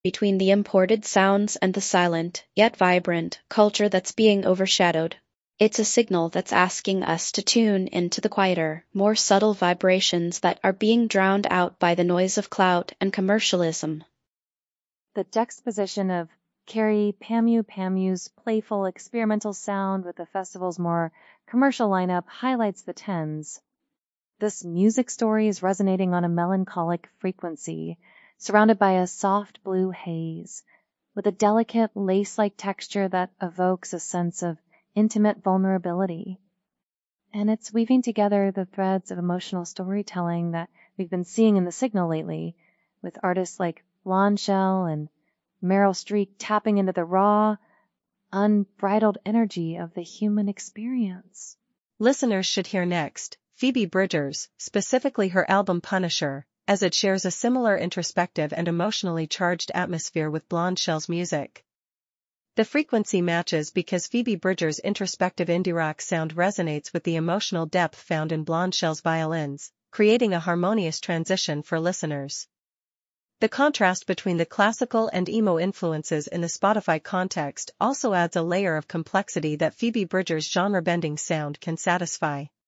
between the imported sounds and the silent, yet vibrant, culture that's being overshadowed. It's a signal that's asking us to tune into the quieter, more subtle vibrations that are being drowned out by the noise of clout and commercialism. The juxtaposition of Carrie Pamu's playful experimental sound with the festival's more commercial lineup highlights the tens. This music story is resonating on a melancholic frequency, surrounded by a soft blue haze, with a delicate lace-like texture that evokes a sense of intimate vulnerability. And it's weaving together the threads of emotional storytelling that we've been seeing in the signal lately, with artists like Blondshell and Meryl Streep tapping into the raw, unbridled energy of the human experience. Listeners should hear next Phoebe Bridgers, specifically her album Punisher, as it shares a similar introspective and emotionally charged atmosphere with Blondshell's music. The frequency matches because Phoebe Bridgers' introspective indie rock sound resonates with the emotional depth found in Blondshell's violins, creating a harmonious transition for listeners. The contrast between the classical and emo influences in the Spotify context also adds a layer of complexity that Phoebe Bridgers' genre-bending sound can satisfy.